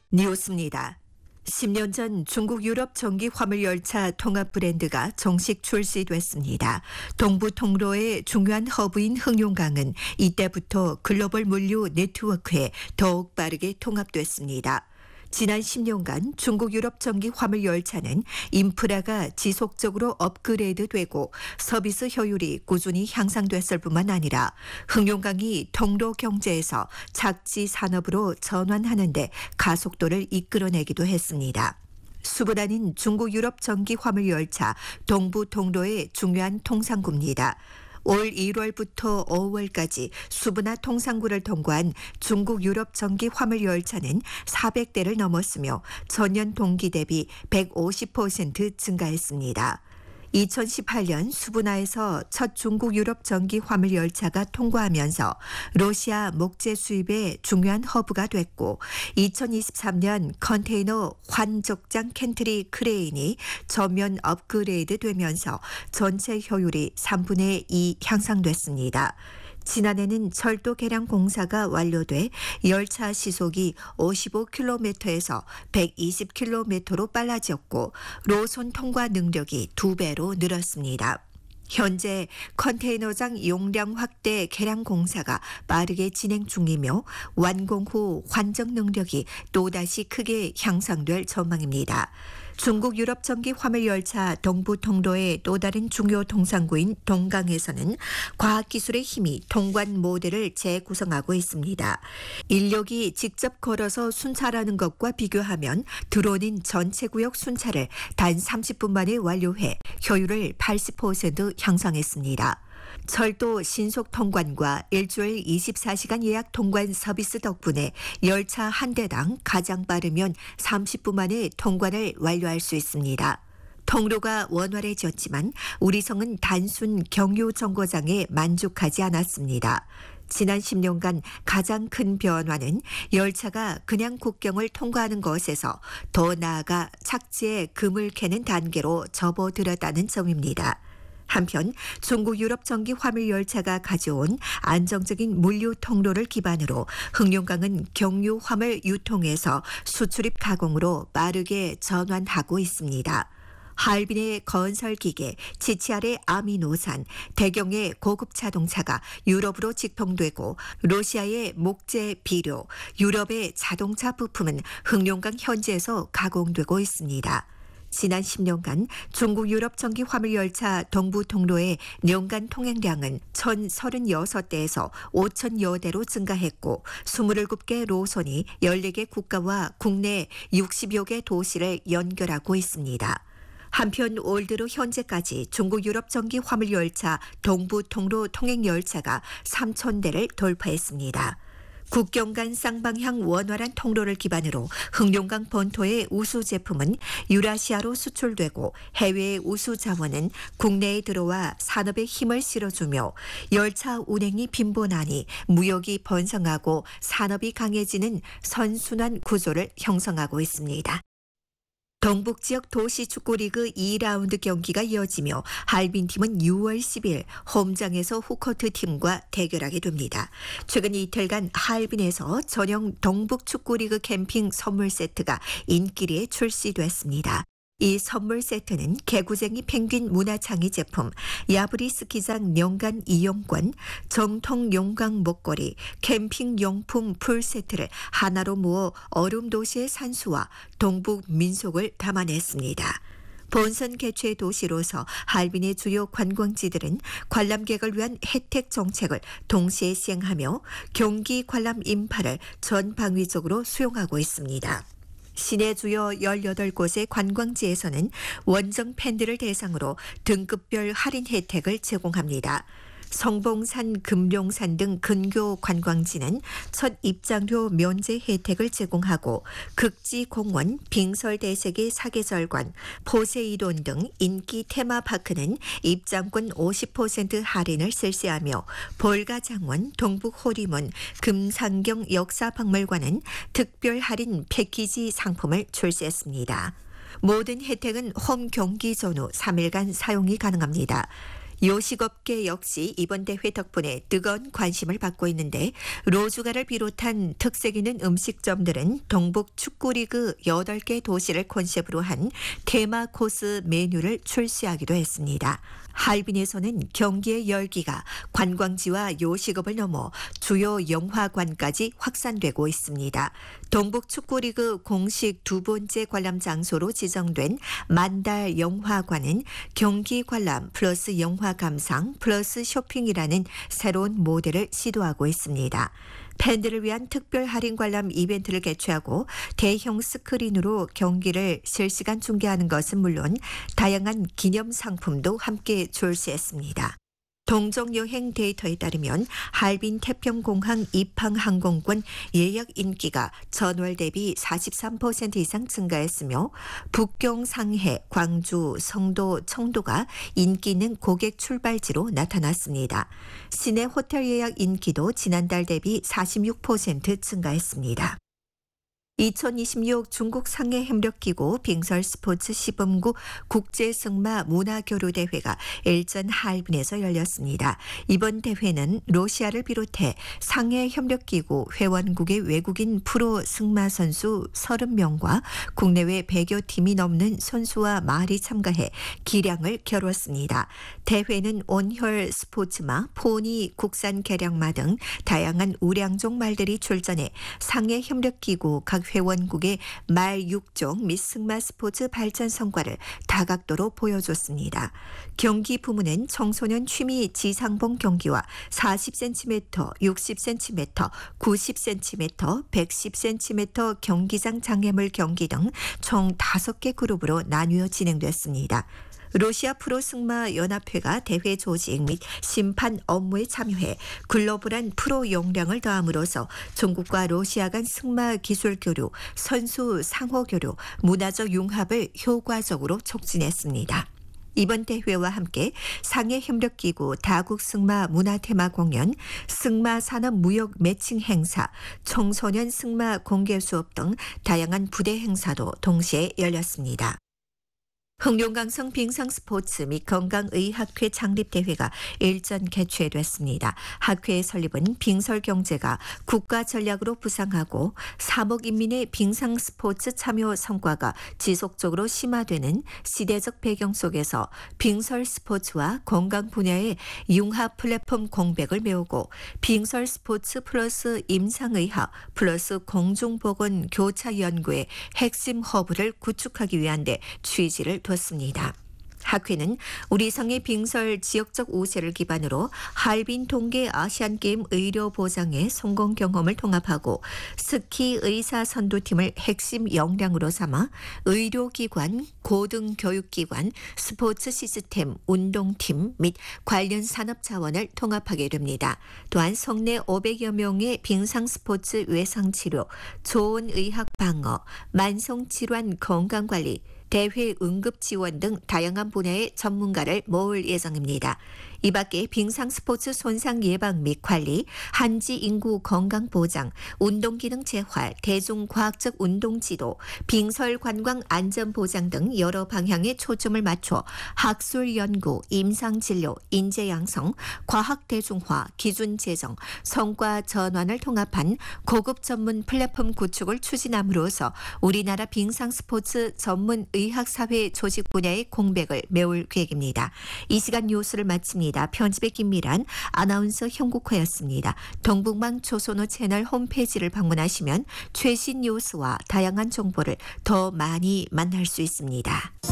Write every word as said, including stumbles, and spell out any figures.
뉴스입니다. 십 년 전 중국 유럽 전기 화물열차 통합 브랜드가 정식 출시됐습니다. 동부 통로의 중요한 허브인 흥룡강은 이때부터 글로벌 물류 네트워크에 더욱 빠르게 통합됐습니다. 지난 십 년간 중국 유럽 전기 화물열차는 인프라가 지속적으로 업그레이드되고 서비스 효율이 꾸준히 향상됐을 뿐만 아니라 흥룡강이 통로 경제에서 착지 산업으로 전환하는 데 가속도를 이끌어내기도 했습니다. 수부단인 중국 유럽 전기 화물열차 동부 통로의 중요한 통상구입니다. 올 일월부터 오월까지 수부나 통상구를 통과한 중국 유럽 전기 화물 열차는 사백 대를 넘었으며 전년 동기 대비 백오십 퍼센트 증가했습니다. 이천십팔 년 수부나에서 첫 중국 유럽 전기 화물 열차가 통과하면서 러시아 목재 수입의 중요한 허브가 됐고 이천이십삼 년 컨테이너 환적장 캔트리 크레인이 전면 업그레이드 되면서 전체 효율이 삼분의 이 향상됐습니다. 지난해는 철도 개량 공사가 완료돼 열차 시속이 오십오 킬로미터에서 백이십 킬로미터로 빨라졌고 로선 통과 능력이 두 배로 늘었습니다. 현재 컨테이너장 용량 확대 개량 공사가 빠르게 진행 중이며 완공 후 환적 능력이 또다시 크게 향상될 전망입니다. 중국 유럽 전기 화물열차 동부 통로의 또 다른 중요 통상구인 동강에서는 과학기술의 힘이 통관 모델을 재구성하고 있습니다. 인력이 직접 걸어서 순찰하는 것과 비교하면 드론인 전체 구역 순찰을 단 삼십 분 만에 완료해 효율을 팔십 퍼센트 향상했습니다. 철도 신속 통관과 일주일 이십사 시간 예약 통관 서비스 덕분에 열차 한 대당 가장 빠르면 삼십 분 만에 통관을 완료할 수 있습니다. 통로가 원활해졌지만 우리성은 단순 경유 정거장에 만족하지 않았습니다. 지난 십 년간 가장 큰 변화는 열차가 그냥 국경을 통과하는 것에서 더 나아가 착지에 금을 캐는 단계로 접어들었다는 점입니다. 한편 중국 유럽 전기 화물 열차가 가져온 안정적인 물류 통로를 기반으로 흥룡강은 경유 화물 유통에서 수출입 가공으로 빠르게 전환하고 있습니다. 하얼빈의 건설기계, 지치알의 아미노산, 대경의 고급 자동차가 유럽으로 직통되고 러시아의 목재 비료, 유럽의 자동차 부품은 흥룡강 현지에서 가공되고 있습니다. 지난 십 년간 중국 유럽 전기 화물 열차 동부 통로의 년간 통행량은 천삼십육 대에서 오천여 대로 증가했고 이십칠 개 로선이 열네 개 국가와 국내 육십여 개 도시를 연결하고 있습니다. 한편 올 들어 현재까지 중국 유럽 전기 화물 열차 동부 통로 통행 열차가 삼천 대를 돌파했습니다. 국경 간 쌍방향 원활한 통로를 기반으로 흥룡강 본토의 우수 제품은 유라시아로 수출되고 해외의 우수 자원은 국내에 들어와 산업에 힘을 실어주며 열차 운행이 빈번하니 무역이 번성하고 산업이 강해지는 선순환 구조를 형성하고 있습니다. 동북지역 도시축구리그 이 라운드 경기가 이어지며 하얼빈팀은 유월 십일 홈장에서 후커트팀과 대결하게 됩니다. 최근 이틀간 하얼빈에서 전용 동북축구리그 캠핑 선물 세트가 인기리에 출시됐습니다. 이 선물 세트는 개구쟁이 펭귄 문화창의 제품, 야브리 스키장 연간 이용권, 정통 용강 목걸이, 캠핑 용품 풀 세트를 하나로 모어 얼음 도시의 산수와 동북 민속을 담아냈습니다. 본선 개최 도시로서 하얼빈의 주요 관광지들은 관람객을 위한 혜택 정책을 동시에 시행하며 경기 관람 인파를 전방위적으로 수용하고 있습니다. 시내 주요 열여덟 곳의 관광지에서는 원정 팬들을 대상으로 등급별 할인 혜택을 제공합니다. 성봉산, 금룡산 등 근교 관광지는 첫 입장료 면제 혜택을 제공하고 극지 공원, 빙설대색의 사계절관, 포세이돈 등 인기 테마파크는 입장권 오십 퍼센트 할인을 실시하며 볼가장원, 동북호리문, 금산경 역사박물관은 특별 할인 패키지 상품을 출시했습니다. 모든 혜택은 홈 경기 전후 삼 일간 사용이 가능합니다. 요식업계 역시 이번 대회 덕분에 뜨거운 관심을 받고 있는데 로즈가를 비롯한 특색 있는 음식점들은 동북 축구리그 여덟 개 도시를 컨셉으로 한 테마 코스 메뉴를 출시하기도 했습니다. 할빈에서는 경기의 열기가 관광지와 요식업을 넘어 주요 영화관까지 확산되고 있습니다. 동북 축구리그 공식 두 번째 관람 장소로 지정된 만달 영화관은 경기 관람 플러스 영화 감상 플러스 쇼핑이라는 새로운 모델을 시도하고 있습니다. 팬들을 위한 특별 할인 관람 이벤트를 개최하고 대형 스크린으로 경기를 실시간 중계하는 것은 물론 다양한 기념 상품도 함께 출시했습니다. 동종여행 데이터에 따르면 할빈 태평공항 입항 항공권 예약 인기가 전월 대비 사십삼 퍼센트 이상 증가했으며 북경, 상해, 광주, 성도, 청도가 인기 있는 고객 출발지로 나타났습니다. 시내 호텔 예약 인기도 지난달 대비 사십육 퍼센트 증가했습니다. 이천이십육 중국 상해 협력기구 빙설 스포츠 시범구 국제승마 문화교류대회가 일전 할빈에서 열렸습니다. 이번 대회는 러시아를 비롯해 상해 협력기구 회원국의 외국인 프로 승마 선수 서른 명과 국내외 백여 팀이 넘는 선수와 말이 참가해 기량을 겨뤘습니다. 대회는 온혈 스포츠마, 포니, 국산 개량마 등 다양한 우량종 말들이 출전해 상해 협력기구 각 회원국의 말 육 종 및 승마 스포츠 발전 성과를 다각도로 보여줬습니다. 경기 부문은 청소년 취미 지상봉 경기와 사십 센티미터, 육십 센티미터, 구십 센티미터, 백십 센티미터 경기장 장애물 경기 등 총 다섯 개 그룹으로 나뉘어 진행됐습니다. 러시아 프로승마 연합회가 대회 조직 및 심판 업무에 참여해 글로벌한 프로 역량을 더함으로써 중국과 러시아 간 승마 기술 교류, 선수 상호 교류, 문화적 융합을 효과적으로 촉진했습니다. 이번 대회와 함께 상해협력기구 다국승마 문화테마 공연, 승마산업 무역 매칭 행사, 청소년 승마 공개 수업 등 다양한 부대 행사도 동시에 열렸습니다. 흥룡강성 빙상스포츠 및 건강의학회 창립대회가 일전 개최됐습니다. 학회의 설립은 빙설경제가 국가전략으로 부상하고 삼억 인민의 빙상스포츠 참여 성과가 지속적으로 심화되는 시대적 배경 속에서 빙설스포츠와 건강 분야의 융합 플랫폼 공백을 메우고 빙설스포츠 플러스 임상의학 플러스 공중보건 교차 연구의 핵심 허브를 구축하기 위한 데 취지를 뒀습니다. 학회는 우리 성의 빙설 지역적 우세를 기반으로 할빈 동계 아시안게임 의료 보장의 성공 경험을 통합하고 스키 의사 선두팀을 핵심 역량으로 삼아 의료기관, 고등교육기관, 스포츠 시스템, 운동팀 및 관련 산업 자원을 통합하게 됩니다. 또한 성내 오백여 명의 빙상 스포츠 외상치료, 좋은 의학 방어, 만성질환 건강관리, 대회 응급 지원 등 다양한 분야의 전문가를 모을 예정입니다. 이 밖에 빙상 스포츠 손상 예방 및 관리, 한지 인구 건강 보장, 운동기능 재활, 대중과학적 운동 지도, 빙설 관광 안전 보장 등 여러 방향에 초점을 맞춰 학술 연구, 임상 진료, 인재 양성, 과학 대중화, 기준 제정, 성과 전환을 통합한 고급 전문 플랫폼 구축을 추진함으로써 우리나라 빙상 스포츠 전문 의학사회 조직 분야의 공백을 메울 계획입니다. 이 시간 뉴스를 마칩니다. 편집의 김미란, 아나운서 형국화였습니다. 동북망 조선호 채널 홈페이지를 방문하시면 최신 뉴스와 다양한 정보를 더 많이 만날 수 있습니다.